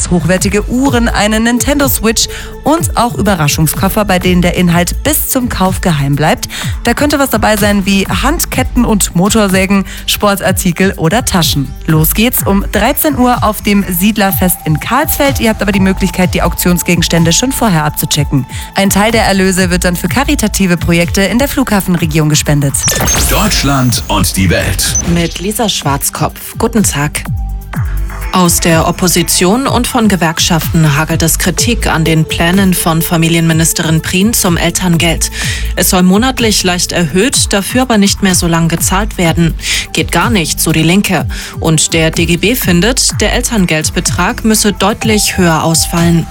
es hochwertige Uhren, eine Nintendo Switch und auch Überraschungskoffer, bei denen der Inhalt bis zum Kauf geheim bleibt. Da könnte was dabei sein wie Handketten und Motorsägen, Sportartikel oder Taschen. Los geht's um 13 Uhr auf dem Siedlerfest in Karlsfeld. Ihr habt aber die Möglichkeit, die Auktionsgegenstände schon vorher abzuchecken. Ein Teil der Erlöse wird dann für karitative Projekte in der Flughafenregion gespendet. Deutschland und die Welt. Mit Lisa Schwarzkopf. Guten Tag. Aus der Opposition und von Gewerkschaften hagelt es Kritik an den Plänen von Familienministerin Prien zum Elterngeld. Es soll monatlich leicht erhöht, dafür aber nicht mehr so lang gezahlt werden. Geht gar nicht, so die Linke. Und der DGB findet, der Elterngeldbetrag müsse deutlich höher ausfallen.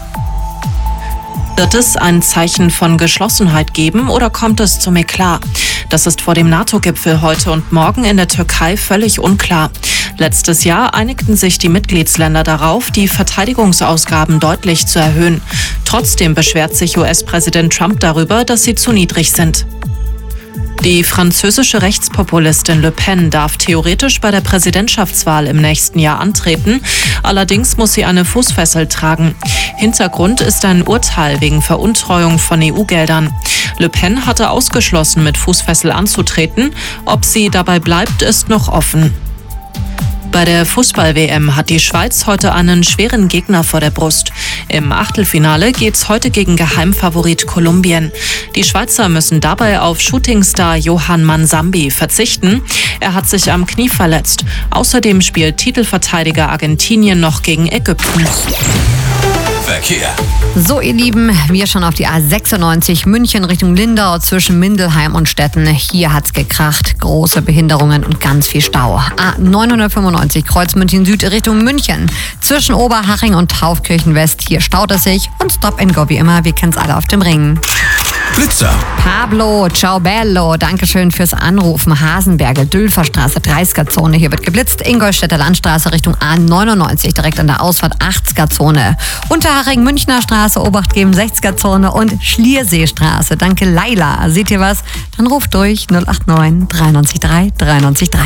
Wird es ein Zeichen von Geschlossenheit geben oder kommt es zum Eklat? Das ist vor dem NATO-Gipfel heute und morgen in der Türkei völlig unklar. Letztes Jahr einigten sich die Mitgliedsländer darauf, die Verteidigungsausgaben deutlich zu erhöhen. Trotzdem beschwert sich US-Präsident Trump darüber, dass sie zu niedrig sind. Die französische Rechtspopulistin Le Pen darf theoretisch bei der Präsidentschaftswahl im nächsten Jahr antreten. Allerdings muss sie eine Fußfessel tragen. Hintergrund ist ein Urteil wegen Veruntreuung von EU-Geldern. Le Pen hatte ausgeschlossen, mit Fußfessel anzutreten. Ob sie dabei bleibt, ist noch offen. Bei der Fußball-WM hat die Schweiz heute einen schweren Gegner vor der Brust. Im Achtelfinale geht's heute gegen Geheimfavorit Kolumbien. Die Schweizer müssen dabei auf Shootingstar Johann Mansambi verzichten. Er hat sich am Knie verletzt. Außerdem spielt Titelverteidiger Argentinien noch gegen Ägypten. Verkehr. So, ihr Lieben, wir schauen auf die A96 München Richtung Lindau zwischen Mindelheim und Stetten. Hier hat's gekracht, große Behinderungen und ganz viel Stau. A995 Kreuz München Süd Richtung München zwischen Oberhaching und Taufkirchen West. Hier staut es sich und Stop and Go wie immer. Wir kennen's alle auf dem Ring. Blitzer. Pablo, ciao bello, dankeschön fürs Anrufen. Hasenberge, Dülferstraße, 30er-Zone. Hier wird geblitzt. Ingolstädter Landstraße Richtung A99, direkt an der Ausfahrt 80er-Zone. Unterhaching, Münchner Straße, Obacht geben, 60er-Zone und Schlierseestraße. Danke, Laila. Seht ihr was? Dann ruft durch 089 93 3 93 3.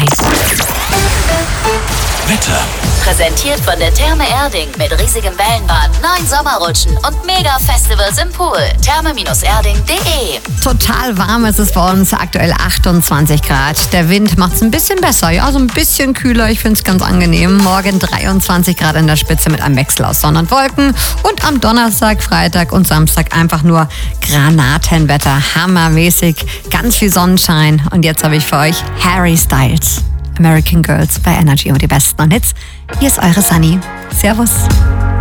Wetter. Präsentiert von der Therme Erding mit riesigem Wellenbad, 9 Sommerrutschen und Mega-Festivals im Pool. Therme-erding.de. Total warm ist es bei uns, aktuell 28 Grad. Der Wind macht es ein bisschen besser, ja, so ein bisschen kühler. Ich finde es ganz angenehm. Morgen 23 Grad in der Spitze mit einem Wechsel aus Sonne und Wolken. Und am Donnerstag, Freitag und Samstag einfach nur Granatenwetter. Hammermäßig, ganz viel Sonnenschein. Und jetzt habe ich für euch Harry Styles. American Girls bei Energy und die besten Hits. Hier ist eure Sunny. Servus.